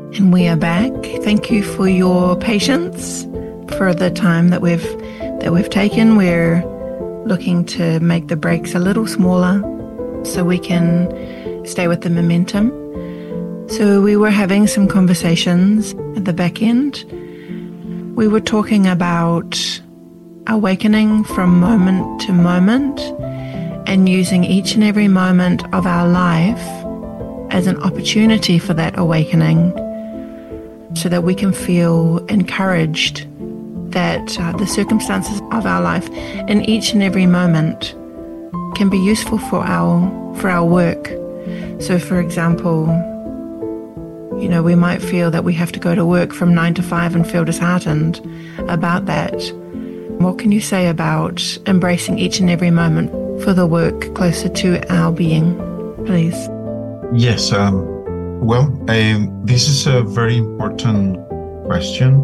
And we are back. Thank you for your patience, for the time that we've taken. We're looking to make the breaks a little smaller so we can stay with the momentum. So we were having some conversations at the back end. We were talking about awakening from moment to moment and using each and every moment of our life as an opportunity for that awakening, so that we can feel encouraged that the circumstances of our life in each and every moment can be useful for our work. So for example, we might feel that we have to go to work from 9 to 5 and feel disheartened about that. What can you say about embracing each and every moment for the work closer to our being, please? Yes, this is a very important question.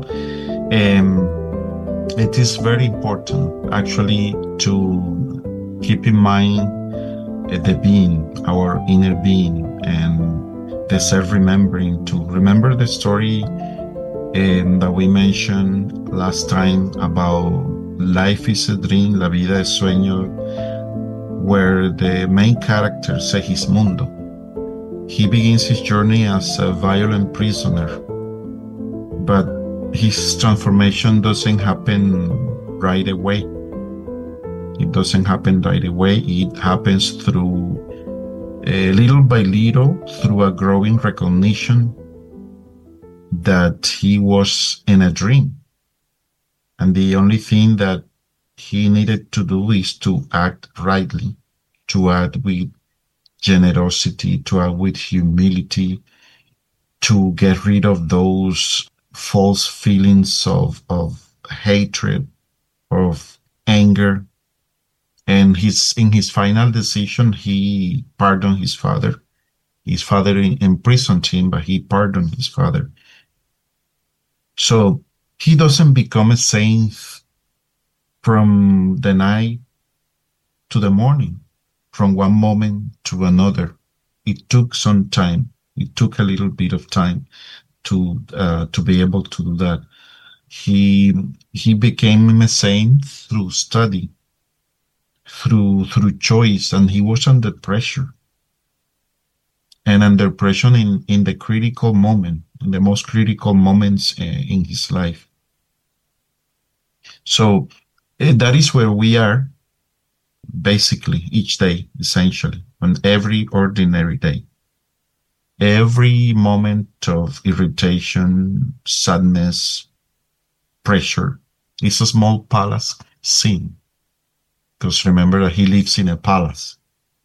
It is very important, actually, to keep in mind the being, our inner being, and the self-remembering, to remember the story that we mentioned last time about life is a dream, la vida es sueño, where the main character, Segismundo, he begins his journey as a violent prisoner, but his transformation doesn't happen right away. It doesn't happen right away. It happens through little by little, through a growing recognition that he was in a dream. And the only thing that he needed to do is to act rightly, to act with generosity, to act with humility, to get rid of those false feelings of hatred, of anger. And in his final decision, he pardoned his father. His father imprisoned him, but he pardoned his father. So he doesn't become a saint from the night to the morning, from one moment to another. It took some time. It took a little bit of time to be able to do that. He became a saint through study, through choice, and he was under pressure. And under pressure in the critical moment, in the most critical moments in his life. So that is where we are, basically, each day, essentially, on every ordinary day. Every moment of irritation, sadness, pressure is a small palace scene. Because remember that he lives in a palace.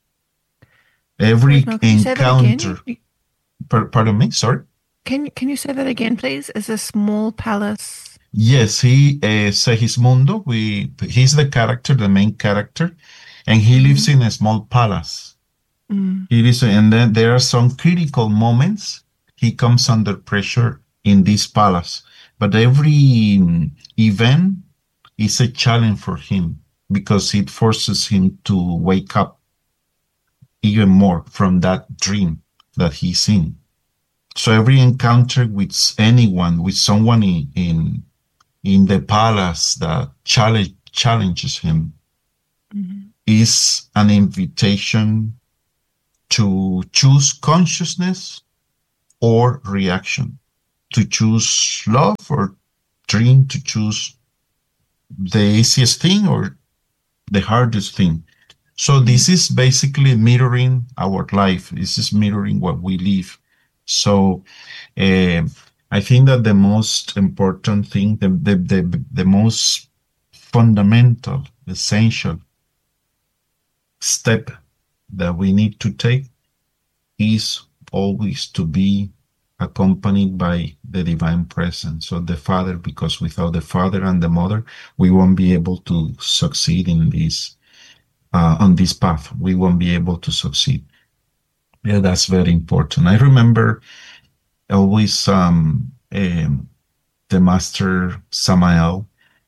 Every encounter... Pardon me, sorry? Can you say that again, please? Is a small palace? Yes, Segismundo, he's the character, the main character, and he lives in a small palace. It is, and then there are some critical moments. He comes under pressure in this palace, but every event is a challenge for him because it forces him to wake up even more from that dream that he's in. So every encounter with anyone, with someone in the palace that challenges him, is an invitation to choose consciousness or reaction, to choose love or dream, to choose the easiest thing or the hardest thing. So this is basically mirroring our life. This is mirroring what we live. So I think that the most important thing, the most fundamental, essential step that we need to take is always to be accompanied by the divine presence, so the Father, because without the Father and the Mother, we won't be able to succeed in this, on this path. We won't be able to succeed. Yeah, that's very important. I remember always the Master Samael,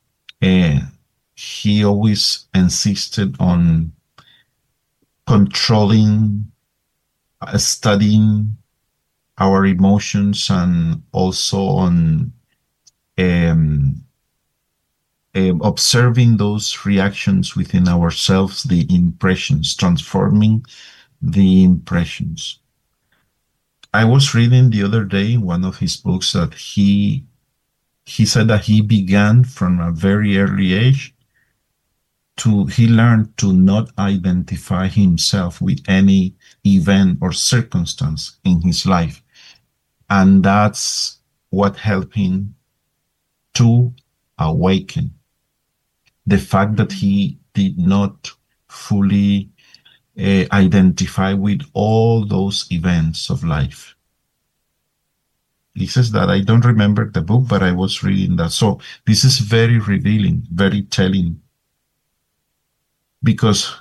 he always insisted on controlling, studying our emotions and also on um, observing those reactions within ourselves, the impressions, transforming the impressions. I was reading the other day in one of his books that he said that he began from a very early age he learned to not identify himself with any event or circumstance in his life. And that's what helped him to awaken. The fact that he did not fully identify with all those events of life. He says that I don't remember the book, but I was reading that. So this is very revealing, very telling. Because,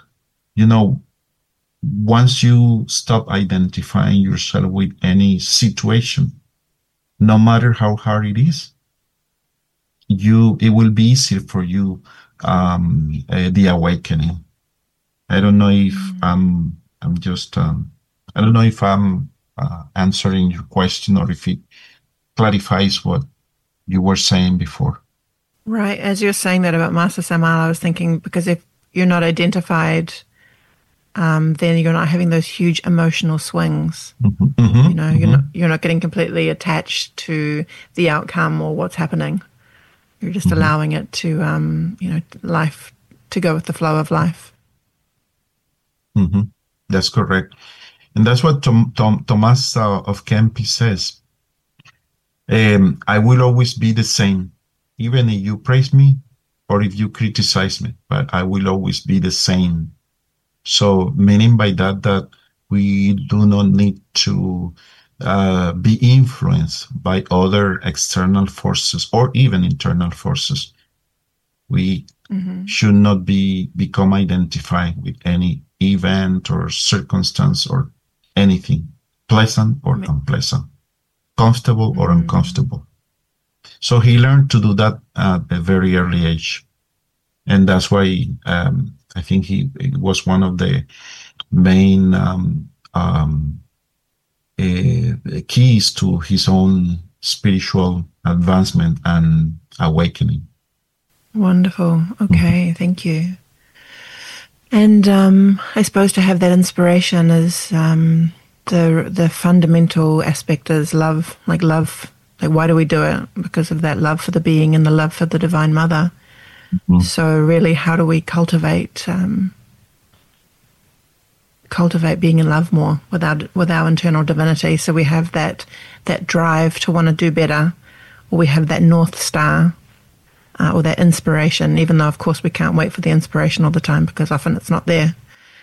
once you stop identifying yourself with any situation, no matter how hard it is, it will be easier for you, the awakening. I don't know if I'm just, I don't know if I'm answering your question or if it clarifies what you were saying before. Right. As you're saying that about Master Samal, I was thinking, because if you're not identified, then you're not having those huge emotional swings. You're not getting completely attached to the outcome or what's happening. You're just allowing it to, life to go with the flow of life. That's correct. And that's what Thomas of Kempis says. I will always be the same, even if you praise me or if you criticize me, but I will always be the same. So meaning by that we do not need to be influenced by other external forces or even internal forces. We should not become identified with any event or circumstance or anything, pleasant or unpleasant, comfortable or uncomfortable. So he learned to do that at a very early age. And that's why I think it was one of the main keys to his own spiritual advancement and awakening. Wonderful. Okay, thank you. And I suppose to have that inspiration is the fundamental aspect is love. Like why do we do it? Because of that love for the being and the love for the Divine Mother. So really, how do we cultivate being in love more with our internal divinity? So we have that drive to want to do better, or we have that North Star, or that inspiration, even though, of course, we can't wait for the inspiration all the time because often it's not there.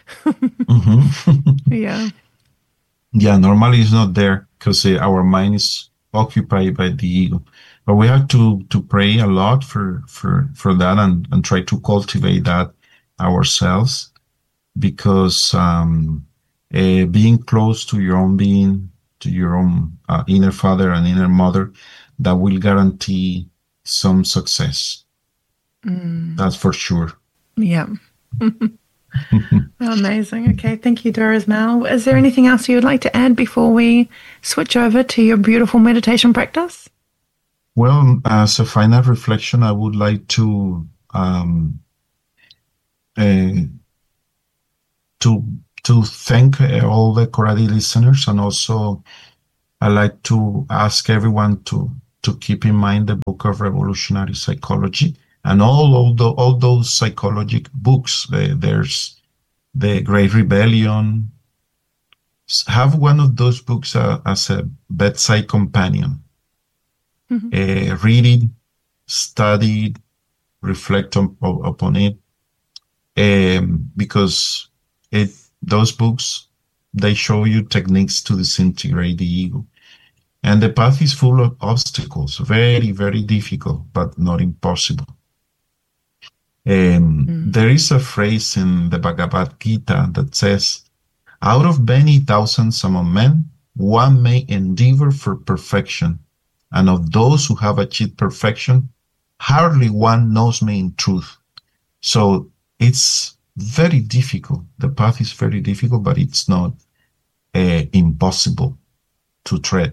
Yeah. Yeah, normally it's not there because our mind is occupied by the ego. But we have to pray a lot for that and try to cultivate that ourselves, because being close to your own being, to your own inner father and inner mother, that will guarantee some success. That's for sure. Yeah. Amazing. Okay, thank you, Doris Mal. Is there anything else you would like to add before we switch over to your beautiful meditation practice? Well, as a final reflection, I would like to thank all the Koradi listeners, and also I'd like to ask everyone to keep in mind the Book of Revolutionary Psychology and all those psychological books. There's the Great Rebellion. Have one of those books as a bedside companion. Read it, study it, reflect upon it, because those books, they show you techniques to disintegrate the ego. And the path is full of obstacles, very, very difficult, but not impossible. There is a phrase in the Bhagavad Gita that says, out of many thousands among men, one may endeavor for perfection. And of those who have achieved perfection, hardly one knows me in truth. So it's very difficult. The path is very difficult, but it's not impossible to tread.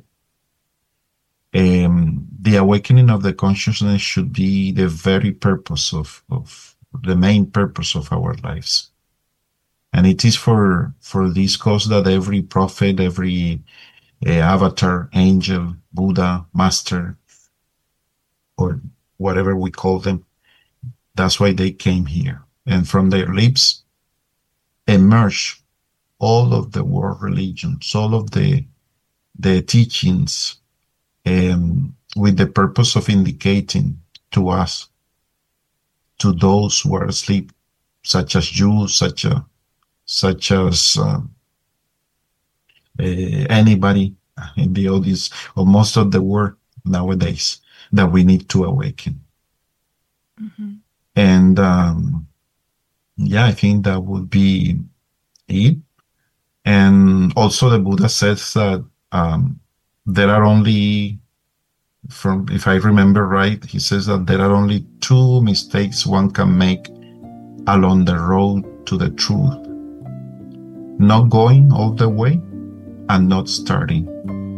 The awakening of the consciousness should be the very purpose of the main purpose of our lives. And it is for this cause that every prophet, every avatar, angel, Buddha, master, or whatever we call them, that's why they came here. And from their lips emerge all of the world religions, all of the teachings, with the purpose of indicating to us, to those who are asleep, such as you, such as anybody in the audience, or most of the world nowadays, that we need to awaken. Mm-hmm. And I think that would be it. And also the Buddha says that there are only, if I remember right, he says that there are only 2 mistakes one can make along the road to the truth: not going all the way and not starting.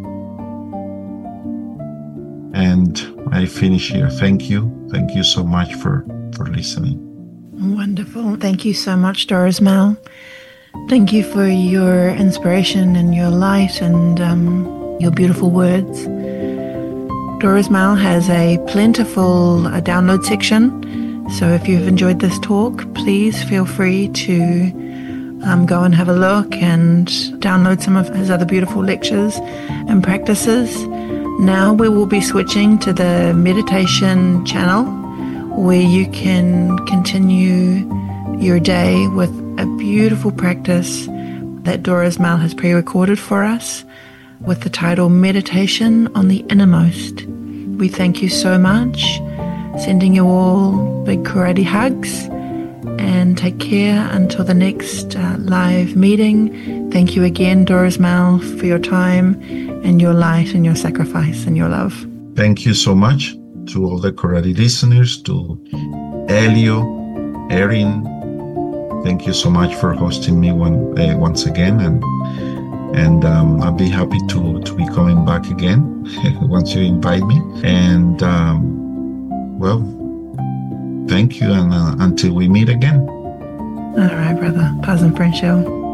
And I finish here. Thank you so much for listening. Wonderful. Thank you so much, Doris Mal. Thank you for your inspiration and your light and your beautiful words. Doris Mal has a plentiful download section, so if you've enjoyed this talk, please feel free to go and have a look and download some of his other beautiful lectures and practices. Now we will be switching to the meditation channel, where you can continue your day with a beautiful practice that Doris Mal has pre-recorded for us with the title Meditation on the Innermost. We thank you so much, sending you all big karate hugs, and take care until the next live meeting. Thank you again, Doris Mal, for your time and your light and your sacrifice and your love. Thank you so much to all the karate listeners, to Elio, Erin. Thank you so much for hosting me once again, and I'll be happy to be coming back again once you invite me. And thank you, and until we meet again. All right, brother. Paz and friendship.